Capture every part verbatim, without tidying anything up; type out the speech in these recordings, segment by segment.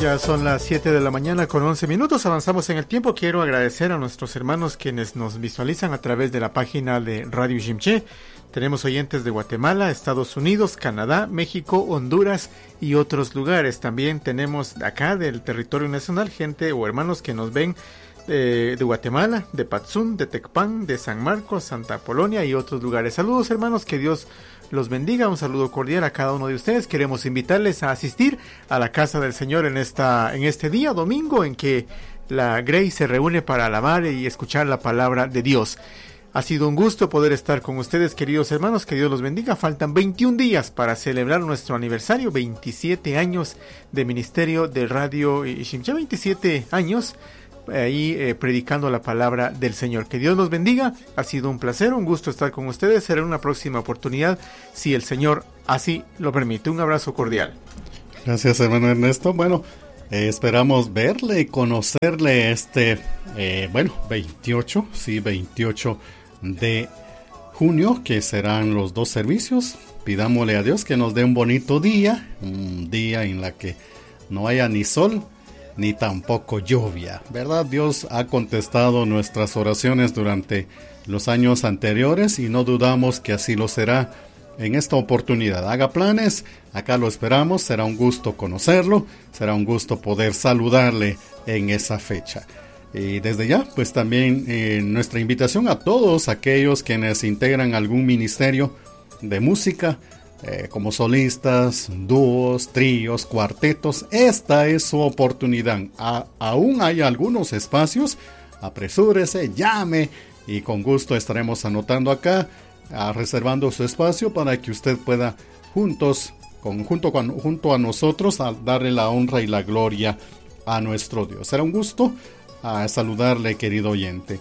Ya son las siete de la mañana con once minutos, avanzamos en el tiempo. Quiero agradecer a nuestros hermanos quienes nos visualizan a través de la página de Radio Jimché. Tenemos oyentes de Guatemala, Estados Unidos, Canadá, México, Honduras y otros lugares. También tenemos acá del territorio nacional gente o hermanos que nos ven de, de Guatemala, de Patzún, de Tecpan, de San Marcos, Santa Polonia y otros lugares. Saludos hermanos, que Dios los bendiga, un saludo cordial a cada uno de ustedes. Queremos invitarles a asistir a la casa del Señor en esta en este día domingo en que la Grey se reúne para alabar y escuchar la palabra de Dios. Ha sido un gusto poder estar con ustedes, queridos hermanos, que Dios los bendiga. Faltan veintiún días para celebrar nuestro aniversario, veintisiete años de ministerio de Radio Jimché, veintisiete años ahí eh, predicando la palabra del Señor. Que Dios los bendiga, ha sido un placer, un gusto estar con ustedes. Será una próxima oportunidad si el Señor así lo permite. Un abrazo cordial. Gracias, hermano Ernesto. Bueno, eh, esperamos verle y conocerle este, eh, bueno, veintiocho, sí, veintiocho de junio, que serán los dos servicios. Pidámosle a Dios que nos dé un bonito día, un día en la que no haya ni sol ni tampoco lluvia, ¿verdad? Dios ha contestado nuestras oraciones durante los años anteriores y no dudamos que así lo será en esta oportunidad. Haga planes, acá lo esperamos, será un gusto conocerlo, será un gusto poder saludarle en esa fecha. Y desde ya, pues también eh, nuestra invitación a todos aquellos quienes integran algún ministerio de música, Eh, como solistas, dúos, tríos, cuartetos. Esta es su oportunidad. A, aún hay algunos espacios. Apresúrese, llame y con gusto estaremos anotando acá, a, reservando su espacio para que usted pueda juntos, con, junto, con, junto a nosotros, a darle la honra y la gloria a nuestro Dios. Será un gusto a saludarle, querido oyente.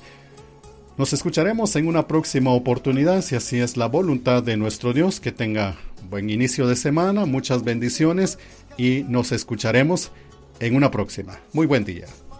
Nos escucharemos en una próxima oportunidad, si así es la voluntad de nuestro Dios. Que tenga buen inicio de semana, muchas bendiciones y nos escucharemos en una próxima. Muy buen día.